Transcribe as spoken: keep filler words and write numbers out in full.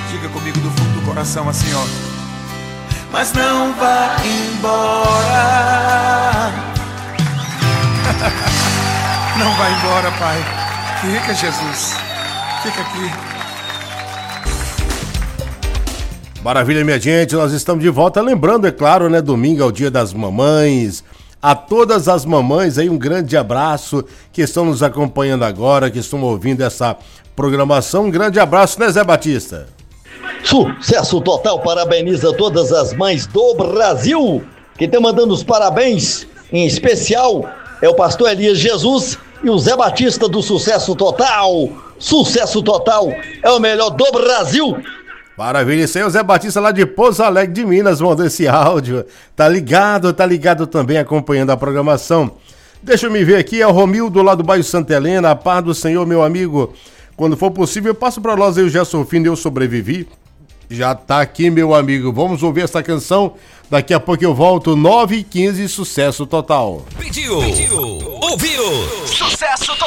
Diga comigo do fundo do coração assim, ó. Mas não vá embora. Não vai embora, Pai. Fica, Jesus. Fica aqui. Maravilha, minha gente, nós estamos de volta. Lembrando, é claro, né, domingo é o dia das mamães. A todas as mamães aí um grande abraço que estão nos acompanhando agora, que estão ouvindo essa programação. Um grande abraço, né, Zé Batista? Sucesso total, parabeniza todas as mães do Brasil. Quem tá mandando os parabéns, em especial, é o pastor Elias Jesus e o Zé Batista do Sucesso Total. Sucesso total, é o melhor do Brasil. Maravilha, isso aí é o Zé Batista lá de Pouso Alegre de Minas, mandou esse áudio. Tá ligado, tá ligado também acompanhando a programação. Deixa eu me ver aqui, é o Romildo lá do bairro Santa Helena. A paz do Senhor, meu amigo. Quando for possível, eu passo pra nós aí o Gerson Fino e Eu Sobrevivi. Já tá aqui, meu amigo. Vamos ouvir essa canção. Daqui a pouco eu volto, nove e quinze, sucesso total. Pediu, Pediu. ouviu, sucesso total.